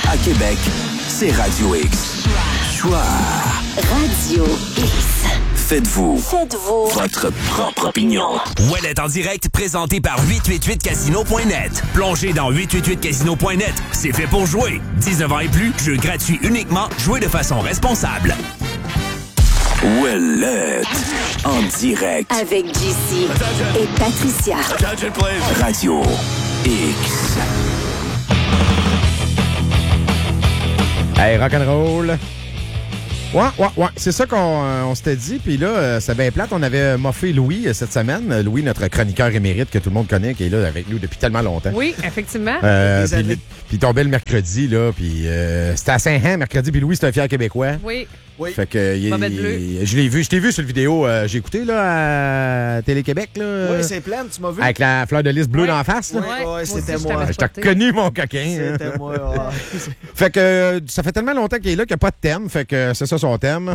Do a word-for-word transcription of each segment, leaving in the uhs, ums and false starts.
À Québec, c'est Radio X. Choix. Radio X. Faites-vous. Faites-vous. Votre propre opinion. Ouellet en direct, présenté par huit cent quatre-vingt-huit casino point net. Plongez dans huit cent quatre-vingt-huit casino point net. C'est fait pour jouer. dix-neuf ans et plus, jeu gratuit uniquement. Jouez de façon responsable. Ouellet en direct. Avec J C et Patricia. Radio X. Hey, rock'n'roll. Ouais, ouais, ouais. C'est ça qu'on euh, on s'était dit. Puis là, euh, c'est bien plate. On avait moffé Louis euh, cette semaine. Louis, notre chroniqueur émérite que tout le monde connaît, qui est là avec nous depuis tellement longtemps. Oui, effectivement. Euh, puis, puis il tombait le mercredi, là. Puis euh, c'était à Saint-Jean, mercredi. Puis Louis, c'est un fier Québécois. Oui. Oui. Fait que, il, Bobette il, bleue. je l'ai vu, je t'ai vu sur le vidéo. Euh, j'ai écouté, là, à Télé-Québec, là. Oui, c'est plein, tu m'as vu. Avec la fleur de lys bleue Oui. d'en face, là. Oui, Ouais, ouais, c'était aussi, je moi. t'avais Je t'ai spoté. reconnu, mon coquin. C'était moi. Ouais. Fait que euh, ça fait tellement longtemps qu'il est là qu'il n'y a pas de thème. Fait que c'est ça son thème.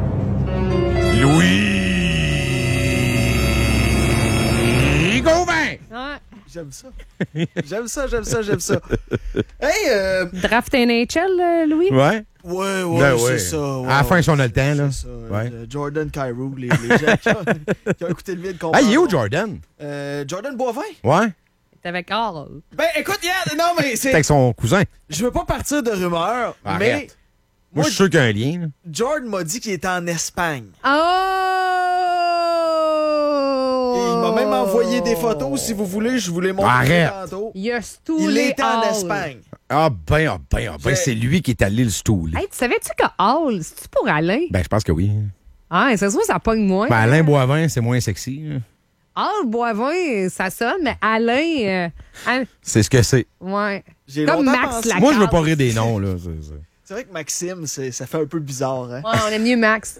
Louis Gauvin! Ouais. J'aime ça. J'aime ça, j'aime ça, j'aime ça. Hey, euh... Draft N H L, euh, Louis? Ouais. Ouais, ouais, Ben c'est ouais. ça. Ouais, À la fin, ouais, si on a le temps, là. c'est ça. Ouais. Euh, Jordan Kyrou, les, les gens qui ont, qui ont écouté le vide Ah, il est où, Jordan? Euh, Jordan Boivin? Ouais. T'es avec Carl. Ben, écoute, Yann, non, mais C'est c'est... avec son cousin. Je veux pas partir de rumeurs, Arrête. mais... Moi, Moi, je suis sûr qu'il y a un lien, là. Jordan m'a dit qu'il était en Espagne. Oh! Et il m'a même envoyé des photos, si vous voulez, je vous les montre Arrête. tantôt. Il a stoulé Il était en Hall. Espagne. Ah ben, ah ben, ah ben, Je- c'est lui qui est allé le stool. Hey, tu savais-tu que Hall, c'est-tu pour Alain? Ben, je pense que oui. Ah, ça se voit, ça pogne moins. Ben, Alain Boivin, c'est moins sexy. hein. Hall, Boivin, ça sonne, mais Alain... euh, Alain- C'est ce que c'est. ouais. J'ai Comme longtemps Max pensé- Lacasse. Moi, je veux pas rire des noms, là. C'est- c'est- C'est vrai que Maxime, c'est- ça fait un peu bizarre, hein? Ouais, on aime mieux Max.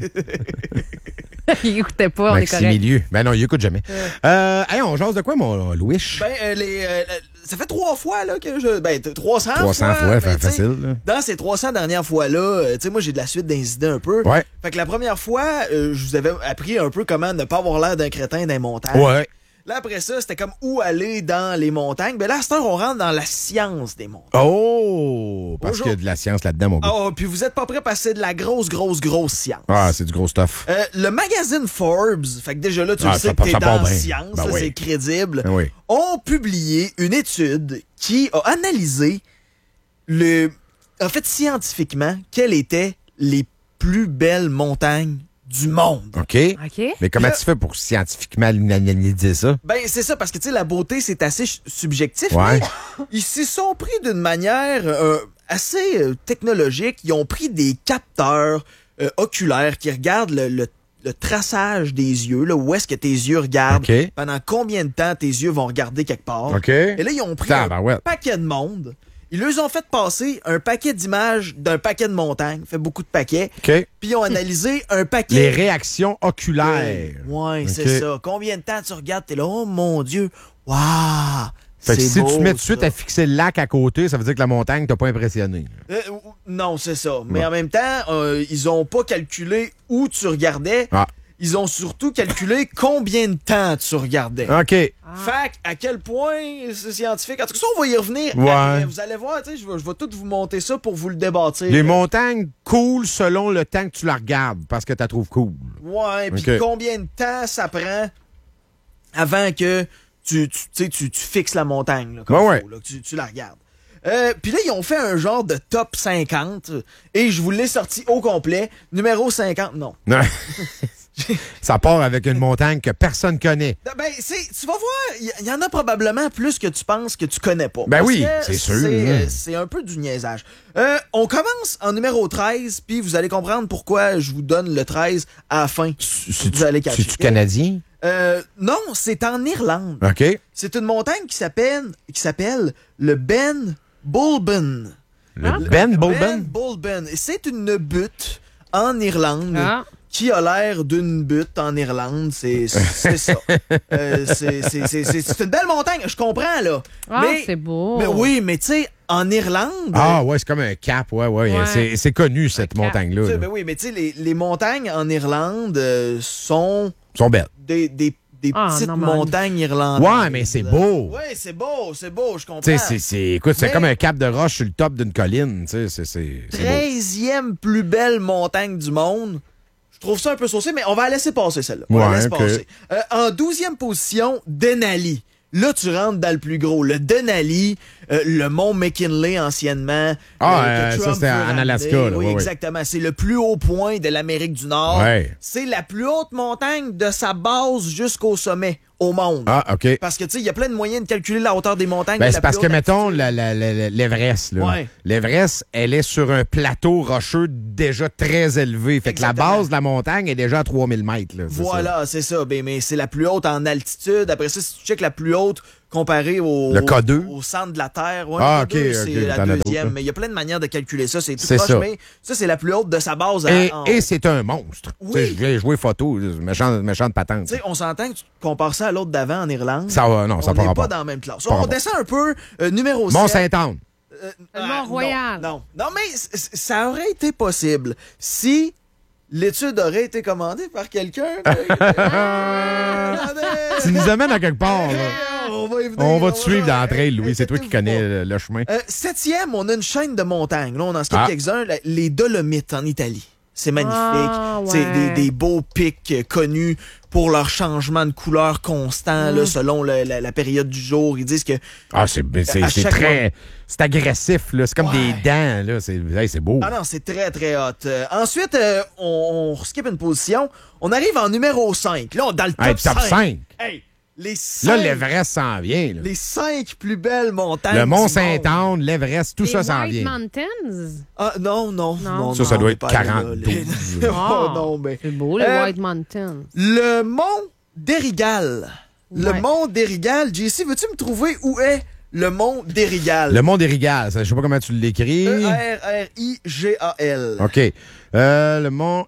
Il écoutait pas, on est correct. Maximilien. Ben non, il écoute jamais. Euh, hey, on jase de quoi, mon Louis? Ben, euh, les, euh, ça fait trois fois là, que je. Ben, t- trois cents trois cents fois, ben, fa- tu sais, facile. là. Dans ces trois cents dernières fois-là, euh, tu sais, moi, j'ai de la suite d'incidents un peu. Ouais. Fait que la première fois, euh, je vous avais appris un peu comment ne pas avoir l'air d'un crétin dans les montagnes. Ouais. Là, après ça, c'était comme où aller dans les montagnes. Ben là, à cette heure, on rentre dans la science des montagnes. Oh! Parce Bonjour. qu'il y a de la science là-dedans, mon gars. Oh, puis vous êtes pas prêts parce que c'est de la grosse, grosse, grosse science. Ah, c'est du gros stuff. Euh, le magazine Forbes, fait que déjà là, tu Ah, le sais ça que part- t'es ça part dans bien. science, Ben là, oui. c'est crédible, Ben oui. ont publié une étude qui a analysé le, en fait, scientifiquement, quelles étaient les plus belles montagnes du monde. OK. OK. Mais comment Là- tu fais pour scientifiquement analyser ça? Ben, c'est ça, parce que, tu sais, la beauté, c'est assez ch- subjectif, Ouais. mais ils s'y sont pris d'une manière euh, assez euh, technologique. Ils ont pris des capteurs euh, oculaires qui regardent le, le- le traçage des yeux, là, où est-ce que tes yeux regardent, OK. pendant combien de temps tes yeux vont regarder quelque part. OK. Et là, ils ont pris un Tabarouette. paquet de monde. Ils leur ont fait passer un paquet d'images d'un paquet de montagnes, fait beaucoup de paquets, OK. puis ils ont analysé un paquet... Les réactions oculaires. Ouais, OK. c'est ça. Combien de temps tu regardes, t'es là, oh mon Dieu, waouh! Fait que c'est si beau, tu te mets tout de ça. suite à fixer le lac à côté, ça veut dire que la montagne t'a pas impressionné. Euh, non, c'est ça. Mais Ouais. en même temps, euh, ils ont pas calculé où tu regardais. Ah. Ils ont surtout calculé combien de temps tu regardais. OK. Fait à quel point c'est scientifique. En tout cas, ça, on va y revenir. Ouais. après. Vous allez voir, tu sais, je vais, je vais tout vous monter ça pour vous le débâtir. Les montagnes cool selon le temps que tu la regardes, parce que tu la trouves cool. Ouais, puis Ok. combien de temps ça prend avant que tu, tu, tu sais, tu, tu fixes la montagne, là, comme Ouais, faut, ouais. là, que tu, tu la regardes. Euh, puis là, ils ont fait un genre de top cinquante et je vous l'ai sorti au complet. Numéro cinquante, non. Non. Ça part avec une montagne que personne connaît. Ben, c'est, tu vas voir, il y, y en a probablement plus que tu penses que tu connais pas. Ben Parce oui, que c'est sûr, C'est, hein. euh, c'est un peu du niaisage. Euh, on commence en numéro treize, puis vous allez comprendre pourquoi je vous donne le treize à la fin. Vous allez catcher. C'est-tu canadien? Euh, non, c'est en Irlande. OK. C'est une montagne qui s'appelle, qui s'appelle le Ben Bulben. Le Ben Ben Bulben? Bulben. Et c'est une butte en Irlande. Ah. Qui a l'air d'une butte en Irlande, c'est c'est ça. Euh, c'est c'est- c'est- c'est- c'est une belle montagne, je comprends, là. Ah, mais, c'est beau. mais oui, mais tu sais, en Irlande... Ah ouais, c'est comme un cap, ouais, ouais. Ouais. C'est, c'est connu, cette cap. montagne-là. tu sais, là. ben oui, mais tu sais, les, les montagnes en Irlande euh, sont Ils sont belles. des, des des Ah, petites non, mais- montagnes irlandaises. Ouais, mais c'est beau. Oui, c'est beau, c'est beau, je comprends. Tu sais, c'est, c'est, écoute, c'est Mais- comme un cap de roche sur le top d'une colline. Tu sais, c'est, c'est, c'est beau. treizième plus belle montagne du monde. Je trouve ça un peu saucé, mais on va la laisser passer, celle-là. On Ouais, la laisse ok. passer. Euh, en douzième position, Denali. Là, tu rentres dans le plus gros. Le Denali, euh, le mont McKinley anciennement. Ah, euh, que euh, ça, Trump c'était veut en ramener. Alaska, là, Oui, ouais, ouais. exactement. C'est le plus haut point de l'Amérique du Nord. Ouais. C'est la plus haute montagne de sa base jusqu'au sommet au monde. Ah, OK. Parce que, tu sais, il y a plein de moyens de calculer la hauteur des montagnes. Ben, de c'est la parce plus que, haute mettons, altitude. la- la- la- l'Everest, là. Ouais. L'Everest, elle est sur un plateau rocheux déjà très élevé. Fait que la Exactement. base de la montagne est déjà à trois mille mètres, là. C'est Voilà, c'est ça. Ben, mais c'est la plus haute en altitude. Après ça, si tu checkes la plus haute comparée au, Le K deux. au centre de la Terre, ouais, Ah, le K deux, ok, c'est ok, la t'en as d'autres, deuxième. là. Mais il y a plein de manières de calculer ça. C'est tout C'est proche, ça. mais ça, c'est la plus haute de sa base. ça. Et, en- et c'est un monstre. Oui. Tu sais, je viens jouer photo, méchante, méchante patente. Tu sais, on s'entend que tu compares ça à l'autre d'avant en Irlande. Ça va, non, ça on n'a n'est pas pas rapport. dans la même classe. Pas On rapport. descend un peu. euh, numéro sept. Mont-Saint-Anne. Euh, Le ah, Mont-Royal. Non, non, non, mais c- c- ça aurait été possible si l'étude aurait été commandée par quelqu'un. Attendez. Tu nous amènes à quelque part, là. On va y venir, On va te suivre dans la trail, Hey, Louis. C'est toi qui inquiétez-vous connais pas. le, le chemin. Euh, septième, on a une chaîne de montagnes. Là, on en skip Ah. quelques-uns. La- Les Dolomites en Italie. C'est magnifique. Ah, C'est ouais. des, des beaux pics euh, connus pour leur changement de couleur constant là, selon le- la, la période du jour. Ils disent que Ah, c'est, c'est, à c'est chaque très. C'est agressif, là. C'est comme Ouais. des dents, là. C'est, hey, c'est beau. ah non, c'est très, très hot. Euh, ensuite, euh, on, on skip une position. On arrive en numéro cinq. Là, on est dans le top, Hey, top cinq. Hey, les Là, cinq, l'Everest s'en vient, là. les cinq plus belles montagnes Le du monde. Mont-Saint-Anne, l'Everest, tout Les ça s'en White vient. Mountains. Ah, non, non, Non. non. Ça, ça non, doit on est être pas allé là, quarante-douze. les- Ah, oh non, ben. C'est beau, les Euh, White Mountains. Le mont d'Érigal. Le Ouais. mont d'Érigal. J C, veux-tu me trouver où est le mont d'Érigal? Le Mont d'Érigal, ça, je sais pas comment tu l'écris. E R R I G A L. OK. Euh, le Mont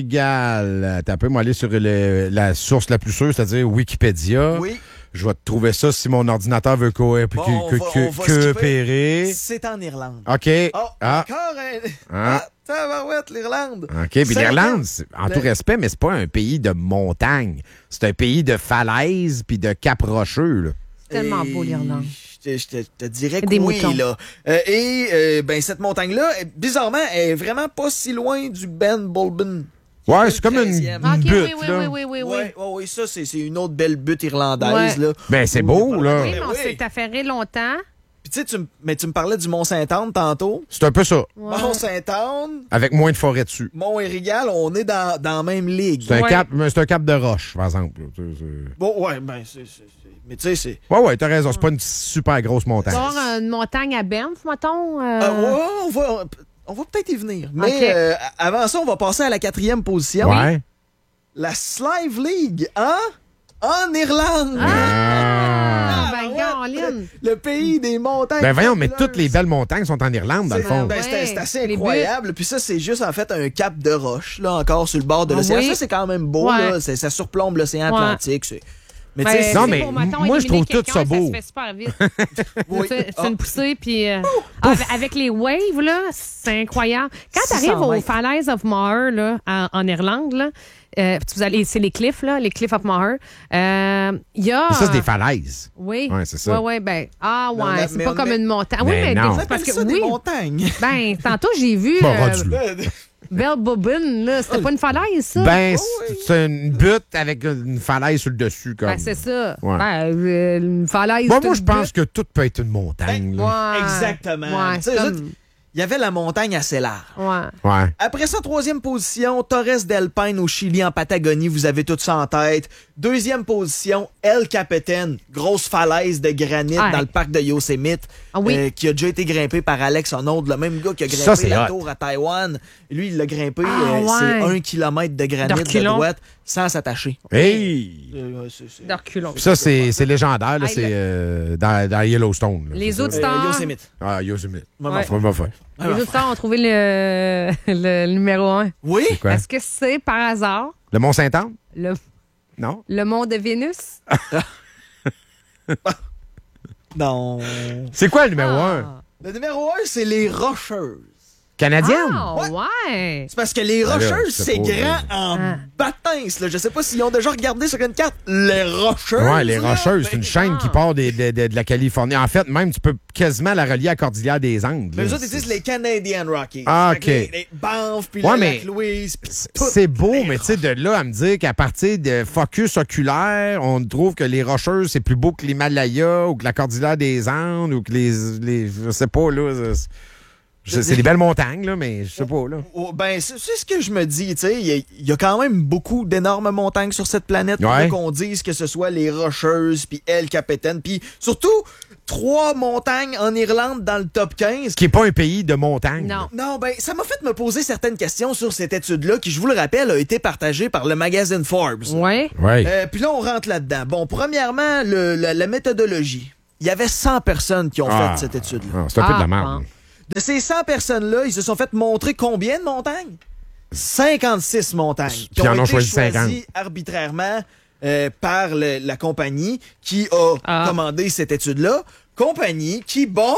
Érigal. T'as peu, moi, aller sur le- la source la plus sûre, c'est-à-dire Wikipédia. Oui. Je vais te trouver ça si mon ordinateur veut co- Bon, que- on que- va- que- on va skipper. coopérer. C'est en Irlande. OK. Oh, Ah. encore un... Ah. Ah, tabarouette, l'Irlande. OK. Puis Cinquième. l'Irlande, c'est- en tout Le- respect, mais c'est pas un pays de montagne. C'est un pays de falaises puis de cap rocheux, là. Tellement Et beau, l'Irlande. Je te, je te- te dirais que Des oui, moutons. là. Euh, et euh, ben, cette montagne-là, euh, bizarrement, elle est vraiment pas si loin du Ben Bulben. Ouais, c'est comme une, treizième. une OK, butte, oui, oui, là. oui, oui, oui, oui. Ouais, ouais, oui, ça, c'est c'est une autre belle butte irlandaise, Ouais. là. Ben, c'est Où beau, on est pas là. loin. Oui, Ben mais on oui. s'est affairé longtemps. Puis tu sais, tu m- mais tu me parlais du Mont-Saint-Anne tantôt. C'est un peu ça. Ouais. Mont-Saint-Anne, Avec moins de forêt dessus. Mont-Érigal, on est dans, dans la même ligue. C'est un, Ouais. cap, mais c'est un cap de roche, par exemple. là. C'est- c'est- Bon, ouais, ben, c'est... c'est- c'est- Mais tu sais, c'est... Ouais, ouais, t'as raison. C'est pas une super grosse montagne. Tu vas avoir une montagne à Banff, mettons. euh, Ah, ouais, on va, on va peut-être y venir. Mais Ok. euh, avant ça, on va passer à la quatrième position. Ouais. La Slive League, hein? En Irlande. Ah, ben, ouais. Caroline. Le pays des montagnes. Ben voyons, mais fabuleuses. toutes les belles montagnes sont en Irlande, dans le C'est- fond. ben, Ouais, c'est c'est assez les incroyable. Puis ça, c'est juste en fait un cap de roche, là, encore sur le bord de Ah l'océan. oui. Ça, c'est quand même beau, Ouais. là. C'est- Ça surplombe l'océan Ouais. Atlantique. c'est- Mais Ben, tu sais, Non, c'est mais pour, mettons, moi, je éliminer trouve tout quelqu'un, ça beau. se fait super vite. oui. C'est c'est Ah, une poussée, puis euh, ah, avec, avec les waves, là, c'est incroyable. Quand tu six arrives cents aux mètres. falaises of Moher, là, en, en Irlande, là, euh, puis vous allez, c'est les cliffs, là, les cliffs of Moher, euh, il y a... Mais ça, c'est des falaises. Oui. Ouais, c'est ça. Ouais, ouais, ben, ah, Mais on a- ouais, c'est mais pas on comme met- une montagne. Mais Oui, mais non. des- on c'est appelle parce que, ça des oui, montagnes. ben, tantôt, j'ai vu Pas euh, rendu là. Belle Bobine, là, c'était pas une falaise, ça? Ben, Oh, oui. c'est- c'est une butte avec une falaise sur le dessus, comme. Ben, c'est ça. Ouais. Ben, euh, une falaise. Bon, c'est moi, une je pense butte. que tout peut être une montagne. là. Ouais. Exactement. Ouais, Tu sais, eux comme- autres, il y avait la montagne assez large. Ouais. Ouais. Après ça, troisième position, Torres del Paine au Chili, en Patagonie. Vous avez tout ça en tête. Deuxième position, El Capitan, grosse falaise de granit Ouais. dans le parc de Yosemite, Ah oui. euh, qui a déjà été grimpé par Alex Honnold, le même gars qui a grimpé Ça, c'est la hot. tour à Taïwan. Lui, il l'a grimpé, Ah, euh, ouais. c'est un kilomètre de granit de reculons. droite sans s'attacher. Hey! Euh, ouais, c'est- c'est- De reculons. Ça, c'est c'est légendaire, là. Hey, C'est le- euh, dans, dans Yellowstone. là. Les C'est autres ça. stars. Euh, Yosemite. Ah, Yosemite. Même Ouais. affaire. Même affaire. Même Les affaire. autres stars ont trouvé le, le numéro un. Oui? C'est quoi? Est-ce que c'est par hasard Le Mont-Saint-Anne? le, Non? le mont de Vénus? Non. C'est quoi le numéro Ah. un? Le numéro un, c'est les Rocheuses. Canadienne. Ah, ouais. C'est parce que les Ben là, Rocheuses, je sais c'est pas, grand là. en Ah. bâtisse. Là. Je sais pas s'ils ont déjà regardé sur une carte. Les Rocheuses. Ouais, les là, Rocheuses, ben- c'est une chaîne qui part des- de, de- de la Californie. En fait, même, tu peux quasiment la relier à la Cordillère des Andes. Mais là. eux autres, ils disent les Canadian Rockies. Ah, Fait que Les, OK. les Banff, puis Ouais, le mais lac Louise. puis tout. C'est beau, les mais tu sais, de là à me dire qu'à partir de focus oculaire, on trouve que les Rocheuses, c'est plus beau que l'Himalaya ou que la Cordillère des Andes ou que les. les je sais pas, là. c'est- C'est c'est des belles montagnes, là, mais je sais pas, là. Oh, ben, c'est c'est ce que je me dis, tu sais. Il y, a- il y a quand même beaucoup d'énormes montagnes sur cette planète. pour Ouais. qu'on dise que ce soit les Rocheuses, puis El Capitan, puis surtout, trois montagnes en Irlande dans le top quinze. Qui est pas un pays de montagne. Non. Non, ben, ça m'a fait me poser certaines questions sur cette étude-là, qui, je vous le rappelle, a été partagée par le magazine Forbes. Ouais. Ouais. Euh, puis là, on rentre là-dedans. Bon, premièrement, le- la, la méthodologie. Il y avait cent personnes qui ont Ah. fait cette étude-là. Ah, c'est un peu de la Ah, merde. bon. De ces cent personnes-là, ils se sont fait montrer combien de montagnes? cinquante-six montagnes. Qui Puis ils ont en ont été choisi choisies cinquante. arbitrairement euh, par le- la compagnie qui a Ah. commandé cette étude-là. Compagnie qui, bon,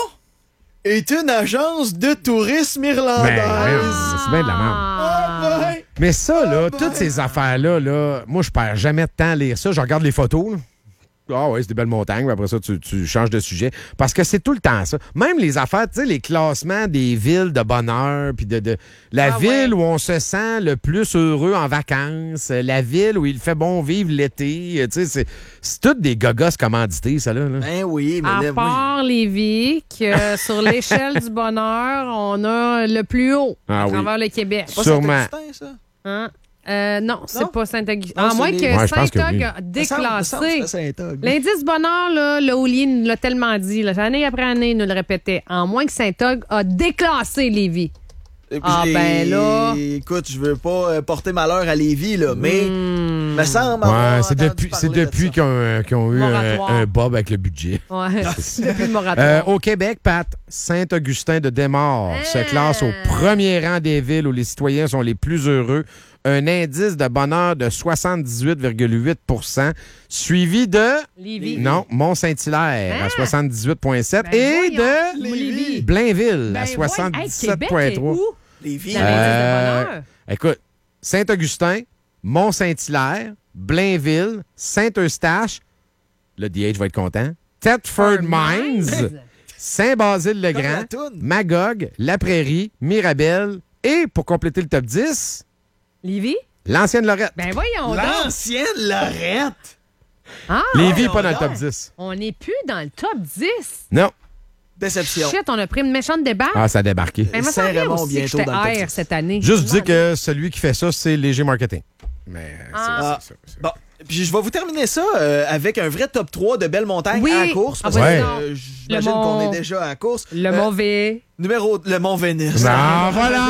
est une agence de tourisme irlandaise. Ben, ouais, c'est bien de la merde. Ah, ouais. Mais ça, là, Ah, ben. toutes ces affaires-là, là, moi, je perds jamais de temps à lire ça. Je regarde les photos, là. Ah ouais, c'est des belles montagnes, puis après ça, tu, tu changes de sujet. Parce que c'est tout le temps ça. Même les affaires, tu sais, les classements des villes de bonheur, puis de, de la Ah ville ouais. où on se sent le plus heureux en vacances, euh, la ville où il fait bon vivre l'été, euh, tu sais, c'est, c'est toutes des gogos commandités, ça, là. là. Ben oui, mais À là, oui. part Lévis, que sur l'échelle du bonheur, on a le plus haut Ah à oui. travers le Québec. Pas Sûrement. Saint-Augustin, ça? Hein? Euh, non, c'est Non? pas Saint-Augustin. Non, À c'est moins les- que Ouais, je pense que Saint-Aug oui. a Me semble- me semble que déclassé. c'est Saint-Aug. L'indice bonheur, là, le Oli l'a tellement dit, là, année après année, il nous le répétait. En moins que Saint-Aug a déclassé Lévis. Et puis, Ah, j'ai- ben là. Écoute, je veux pas euh, porter malheur à Lévis, là, mais Hmm. me semble Ouais, avoir c'est entendu depuis, parler c'est de depuis ça. qu'ils ont, qu'ils ont eu un, Moratoire. un bob avec le budget. Ouais, depuis le moratoire. Euh, au Québec, Pat, Saint-Augustin de Desmaures Ah. se classe au premier rang des villes où les citoyens sont les plus heureux. Un indice de bonheur de soixante-dix-huit virgule huit pour cent, suivi de... Lévis. Non, Mont-Saint-Hilaire à Ah. soixante-dix-huit virgule sept Ben et voyons. de Lévis. Blainville Ben à voyons. soixante-dix-sept Hey, Québec virgule est trois. où? Lévis. Dans l'indice Euh, de bonheur. Écoute, Saint-Augustin, Mont-Saint-Hilaire, Blainville, Saint-Eustache, le D H va être content, Thetford Mines, Saint-Basile-le-Grand, Comme la toune. Magog, La Prairie, Mirabel et, pour compléter le top dix, Lévis? l'ancienne Lorette. Ben voyons donc. L'ancienne Lorette. Ah, Lévis, voyons pas dans le donc. top dix. on n'est plus dans le top dix. Non. Déception. Shit, on a pris une méchante débarque. Ah, ça a débarqué. Mais moi, ça me Saint-Raymond aussi que bientôt j'étais dans le top air dix. cette année. Juste dire que celui qui fait ça, c'est Léger Marketing. Mais euh, c'est- Ah. c'est ça. c'est- Bon, puis je vais vous terminer ça euh, avec un vrai top trois de belles montagnes Oui. à la course. Parce Ah, que ouais. euh, j'imagine Le mont- qu'on est déjà à la course. Le Euh, mauvais. Numéro... Le Mont Vénus. Non, voilà!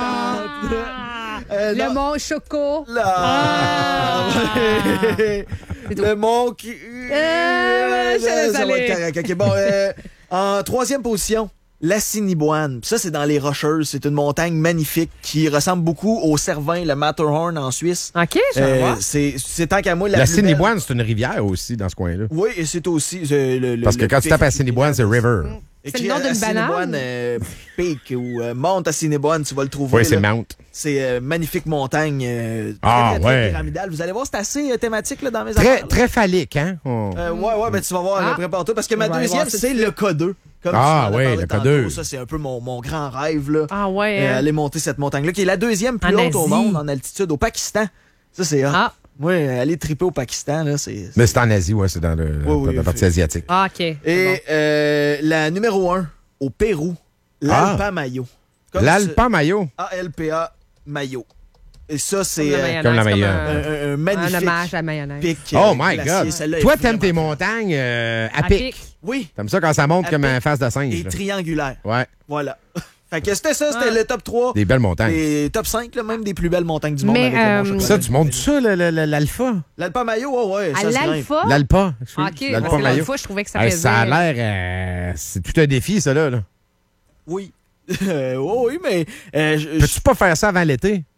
Euh, le non. mont Choco. Là. Ah. Le mont qui... Euh, je laisse ça va aller. être correct. OK, bon, euh, en troisième position, l'Assiniboine. Ça, c'est dans les Rocheuses. C'est une montagne magnifique qui ressemble beaucoup au Cervin, le Matterhorn en Suisse. OK, je vais Euh, voir. c'est c'est tant qu'à moi la, La plus belle. Siniboine, c'est une rivière aussi dans ce coin-là. Oui, et c'est aussi euh, le, le- Parce que le quand tu pic tapes à qui- Siniboine, c'est River. C'est le nom d'une Assiniboine, banane? euh, Peak ou euh, Mount Assiniboine, tu vas le trouver. Oui, c'est là. Mount. C'est euh, magnifique montagne. euh, très, Ah, très, très ouais. pyramidale. Vous allez voir, c'est assez euh, thématique là, dans mes Très, affaires. là. très phallique, hein? On- Euh, ouais, ouais, mais tu vas voir, Ah. euh, prépare-toi. Parce que ma On va aller deuxième, voir ça c'est tout de le K deux. Comme Ah, tu m'en as ouais, parlé le K tantôt. deux. Ça, c'est un peu mon, mon grand rêve, là. Ah ouais. Euh, hein. aller monter cette montagne-là, qui est la deuxième plus En haute au Asie. monde en altitude, au Pakistan. Ça, c'est hot. Ah. Moi, euh, aller triper au Pakistan, là, c'est... Mais c'est en Asie, ouais, c'est dans, le, Oui, oui, dans la partie fait- asiatique. Ah, OK. c'est Et bon. euh, la numéro un, au Pérou, l'Alpa Mayo. Comme L'Alpa Mayo. A L P A Mayo. Et ça, Comme c'est la euh, mayonnaise, comme la comme meilleure. un, un, un- un un magnifique hommage à la mayonnaise. pic. Oh euh, my glacier. God. Celle-là est Toi, t'aimes tes vraiment- montagnes euh, à, À pic. pic. Oui, T'aimes ça quand ça monte À comme pic. un face de singe. et là. triangulaire. Ouais, Voilà. Fait que c'était ça, c'était Ah. le top trois. des belles montagnes. Et top cinq, là, même des plus belles montagnes du monde. Mais, avec le Mont euh, Chocolat. Ça, tu montes ça, le- le- le- l'Alpha? L'Alpa Mayo, ouais, ouais. À ça se grimpe. l'alpha? L'Alpa. excuse. Ah, OK. L'Alpa Parce que Mayo. l'alpha, je trouvais que ça Hey, faisait... ça a l'air... euh, c'est tout un défi, ça, là. là. Oui. Euh, oh, oui, mais... euh, je- Peux-tu pas faire ça avant l'été?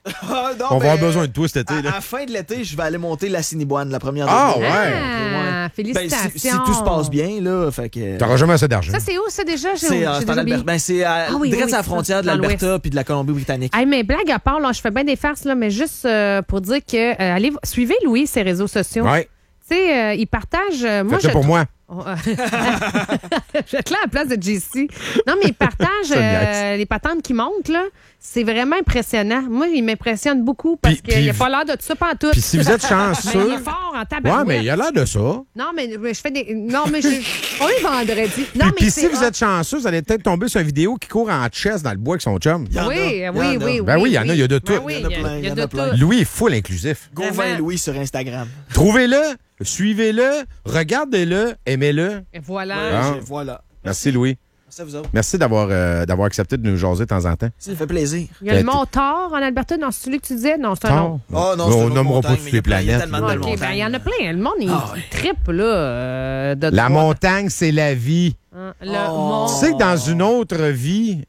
Ah, non, On va ben, avoir besoin de toi cet été. À, à Là. la fin de l'été, je vais aller monter la Cinéboine, la première Ah, de ouais. Ah, Ben, félicitations. si, si tout se passe bien, là, fait que... T'auras jamais assez d'argent. Ça, c'est où, ça, déjà? J'ai, C'est j'ai euh, c'est en déjà oublié. Alberta. Ben, c'est à, Ah oui, direct oui, à la c'est frontière de dans l'Alberta l'ouest. puis de la Colombie-Britannique. Hey, mais blague à part, là, je fais bien des farces, là, mais juste euh, pour dire que euh, allez, suivez Louis, ses réseaux sociaux. Ouais. Tu sais, euh, il partage. euh, moi, Faites-le je pour moi. Oh, euh, je vais être là à la place de J C. Non, mais il partage Ça me euh, les patentes qui montent, là. C'est vraiment impressionnant. Moi, il m'impressionne beaucoup parce Puis- qu'il puis- n'a pas l'air de tout ça pantoute. Puis si vous êtes Mais chanceux. il est fort en Ouais, tabarouette. mais il a l'air de ça. Non, mais je fais des... Non, mais je... On est vendredi. Non, Puis, mais puis c'est si vous hot. êtes chanceux, vous allez peut-être tomber sur une vidéo qui court en chess dans le bois avec son chum. Il y en a, Oui, il y en oui, a. oui, oui. Ben oui, il y en a, il y a de Ben tout. oui, Il y en a plein, il y a il y en de a plein. tout. Louis est full inclusif. Gauvin Vraiment. Louis sur Instagram. Trouvez-le, suivez-le, regardez-le, aimez-le. Et voilà. Ah. Ouais, voilà. Merci, Louis. Merci à vous autres. Merci d'avoir euh, d'avoir accepté de nous jaser de temps en temps. Ça me fait plaisir. Il y a le T'as- mont Thor en Alberta, dans celui que tu disais? Non, c'est un nom. Oh, non, Mais c'est on une autre nommera pas montagne, toutes mais les il y a plein- il y a planètes. tellement là. de OK, montagne. ben il y en a plein. Le monde, il, Ah, il ouais. trippe, là, euh, de La droite. montagne, c'est la vie. Hein, le Oh. mont... Tu sais que dans une autre vie,